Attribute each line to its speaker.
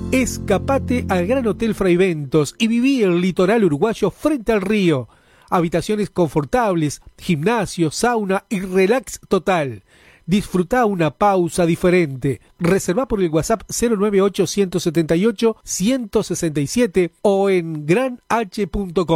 Speaker 1: Escapate al Gran Hotel Fraiventos y viví el litoral uruguayo frente al río. Habitaciones confortables, gimnasio, sauna y relax total. Disfruta una pausa diferente. Reserva por el WhatsApp 098-178-167 o en granh.com.